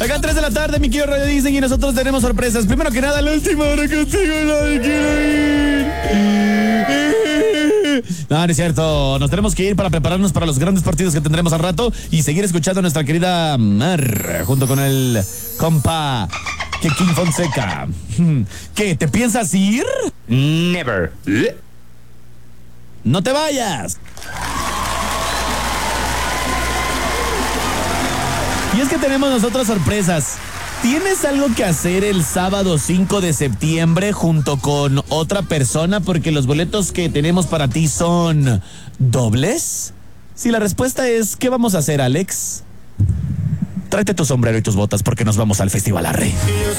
Acá 3 de la tarde, mi querido Radio Disney, y nosotros tenemos sorpresas. Primero que nada, la última hora contigo, nadie quiere ir. No, no es cierto. Nos tenemos que ir para prepararnos para los grandes partidos que tendremos al rato y seguir escuchando a nuestra querida Mar junto con el compa King Fonseca. ¿Qué? ¿Te piensas ir? Never. ¡No te vayas! Y es que tenemos nosotros sorpresas. ¿Tienes algo que hacer el sábado 5 de septiembre junto con otra persona porque los boletos que tenemos para ti son dobles? Si la respuesta es ¿qué vamos a hacer, Alex? Tráete tu sombrero y tus botas porque nos vamos al Festival Arre.